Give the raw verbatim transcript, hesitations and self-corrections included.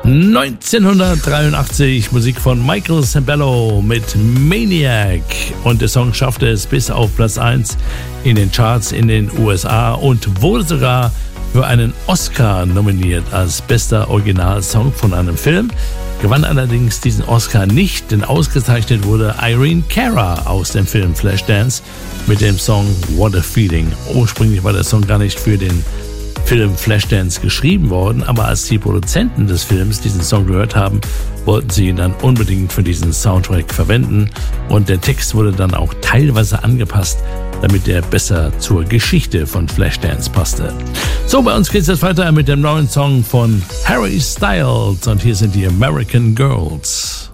neunzehnhundertdreiundachtzig, Musik von Michael Sembello mit Maniac. Und der Song schaffte es bis auf Platz eins in den Charts in den U S A und wurde sogar für einen Oscar nominiert als bester Originalsong von einem Film. Gewann allerdings diesen Oscar nicht, denn ausgezeichnet wurde Irene Cara aus dem Film Flashdance mit dem Song What a Feeling. Ursprünglich war der Song gar nicht für den Film Flashdance geschrieben worden, aber als die Produzenten des Films diesen Song gehört haben, wollten sie ihn dann unbedingt für diesen Soundtrack verwenden und der Text wurde dann auch teilweise angepasst, damit er besser zur Geschichte von Flashdance passte. So, bei uns geht es jetzt weiter mit dem neuen Song von Harry Styles und hier sind die American Girls.